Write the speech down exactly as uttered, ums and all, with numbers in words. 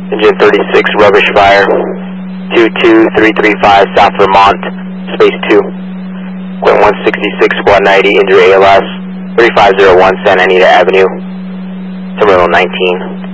Engine thirty-six, rubbish fire, two two three three five, South Vermont, space two. Quint one sixty-six, squad ninety, injury A L S, thirty-five oh one, Santa Anita Avenue, terminal nineteen.